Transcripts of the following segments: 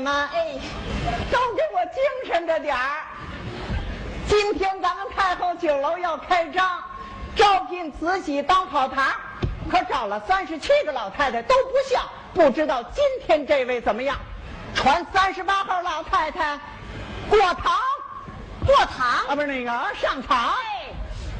们，哎，都给我精神着点儿。今天咱们太后酒楼要开张，招聘慈禧当跑堂，可找了37个老太太都不像，不知道今天这位怎么样？传38号老太太过堂啊，不是那个上场。 哎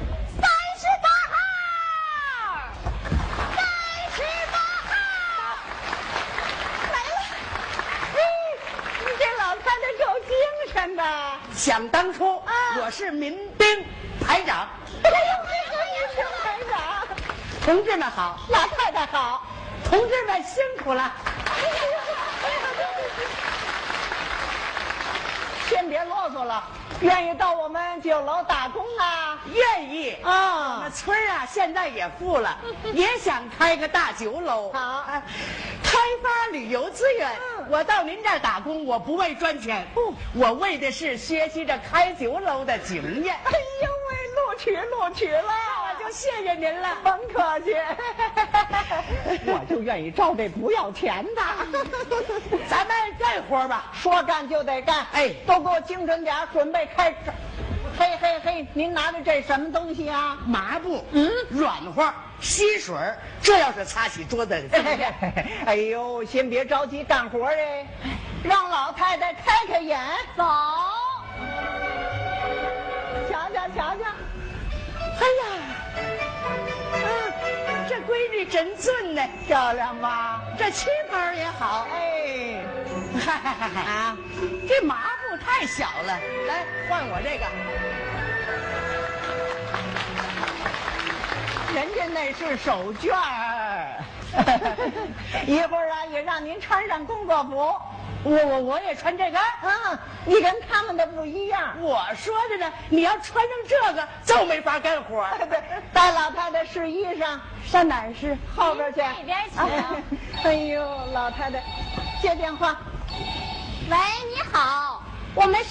，38号来了。 哎，你这老太太够精神的。 想当初，我是民兵排长。 哎呦，这个也是排长。 同志们好， 老太太好。 同志们辛苦了。 先别啰嗦了，愿意到我们酒楼打工啊？ 愿意啊我们村啊，现在也富了，也想开个大酒楼。 好开发旅游资源。我到您这儿打工，我不为赚钱，我为的是学习着开酒楼的经验。 哎呦喂，录取了， 我就谢谢您了。 甭客气。我就愿意招这不要钱的。 咱们干活吧。 说干就得干， 哎都给我精神点，准备开张。嘿嘿嘿，您拿着这什么东西啊？ 麻布，软和，吸水，这要是擦起桌子。 哎呦，先别着急干活哎，让老太太开开眼。 走， 瞧瞧。 哎呀，这闺女真俊呢， 漂亮吧？ 这旗袍也好。 哎， 啊，这麻布太小了，来换我这个。 人家那是手绢儿。一会儿啊，也让您穿上工作服。 我也穿这个。 你跟他们的不一样。 我说的呢，你要穿上这个就没法干活。 对，带老太太试衣裳，上哪儿试？后边去。 那边去。 哎呦，老太太，接电话。 喂，你好，我们